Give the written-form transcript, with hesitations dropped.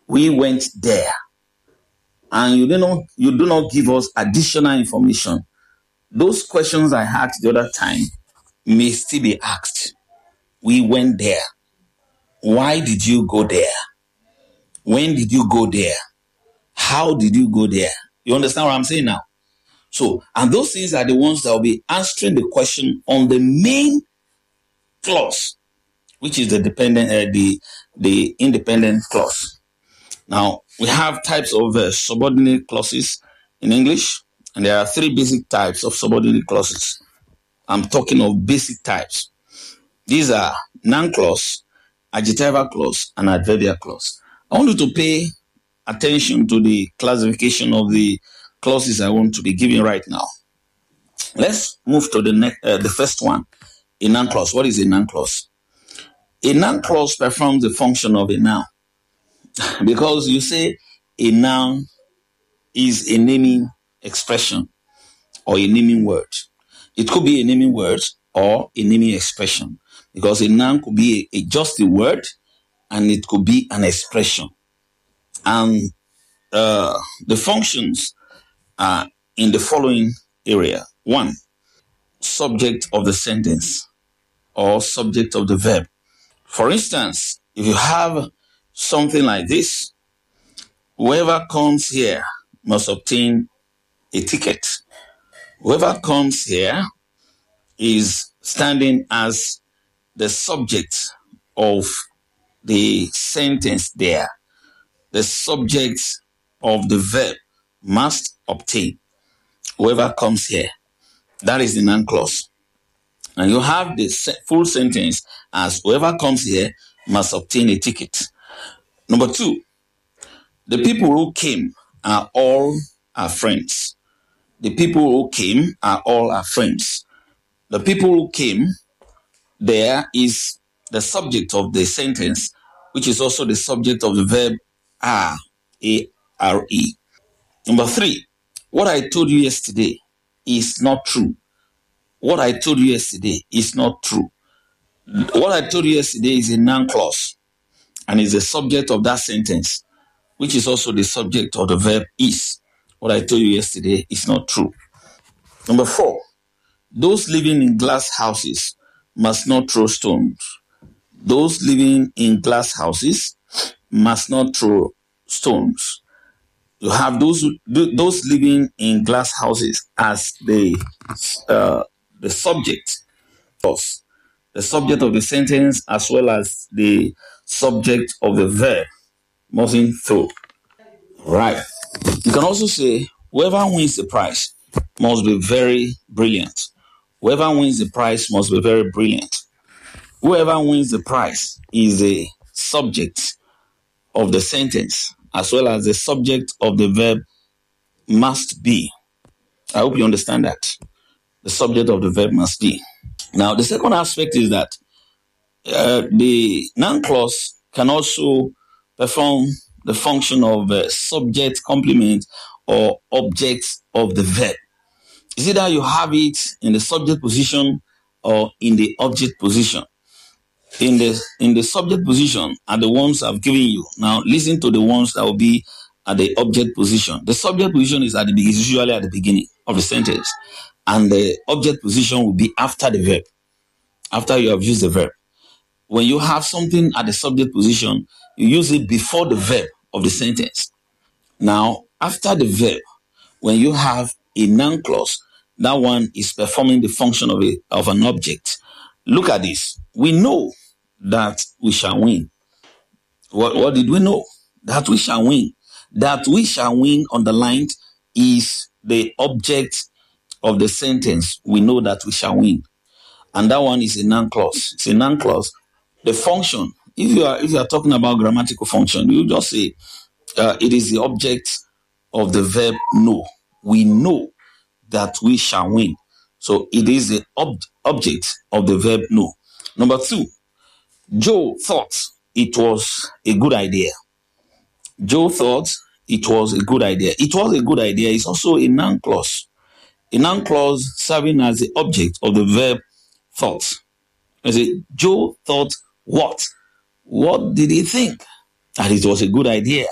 We went there. And you do not give us additional information. Those questions I asked the other time may still be asked. We went there. Why did you go there? When did you go there? How did you go there? You understand what I'm saying now? So, and those things are the ones that will be answering the question on the main clause, which is the independent clause. Now, we have types of subordinate clauses in English, and there are three basic types of subordinate clauses. I'm talking of basic types. These are noun clause, adjectival clause, and adverbial clause. I want you to pay attention to the classification of the clauses I want to be giving right now. Let's move to the first one, a noun clause. What is a noun clause? A noun clause performs the function of a noun. Because you say a noun is a naming expression or a naming word. It could be a naming word or a naming expression, because a noun could be just a word and it could be an expression. And the functions are in the following area. 1, subject of the sentence or subject of the verb. For instance, if you have something like this, whoever comes here must obtain a ticket. Whoever comes here is standing as the subject of the sentence there. The subject of the verb must obtain. Whoever comes here. That is the noun clause. And you have the full sentence as whoever comes here must obtain a ticket. Number 2, the people who came are all our friends. The people who came are all our friends. The people who came, there is the subject of the sentence, which is also the subject of the verb are, A-R-E. Number 3, what I told you yesterday is not true. What I told you yesterday is not true. What I told you yesterday is a noun clause and is the subject of that sentence, which is also the subject of the verb is. What I told you yesterday is not true. Number 4, those living in glass houses must not throw stones. Those living in glass houses must not throw stones. You have those living in glass houses as the subject of the subject of the sentence, as well as the subject of the verb, mustn't throw. Right. You can also say whoever wins the prize must be very brilliant. Whoever wins the prize must be very brilliant. Whoever wins the prize is the subject of the sentence, as well as the subject of the verb must be. I hope you understand that. The subject of the verb must be. Now, the second aspect is that the noun clause can also perform the function of subject, complement, or object of the verb. Is it that you have it in the subject position or in the object position? In the subject position are the ones I've given you. Now, listen to the ones that will be at the object position. The subject position is usually at the beginning of the sentence, and the object position will be after the verb, after you have used the verb. When you have something at the subject position, you use it before the verb of the sentence. Now, after the verb, when you have a noun clause, that one is performing the function of an object. Look at this. We know that we shall win. What did we know? That we shall win. That we shall win, underlined, is the object of the sentence. We know that we shall win. And that one is a noun clause. It's a noun clause. The function, if you are talking about grammatical function, you just say it is the object of the verb know. We know that we shall win. So it is the object of the verb know. Number 2, Joe thought it was a good idea. Joe thought it was a good idea. It was a good idea is also a noun clause. A noun clause serving as the object of the verb thought. I say, Joe thought what? What did he think? That it was a good idea.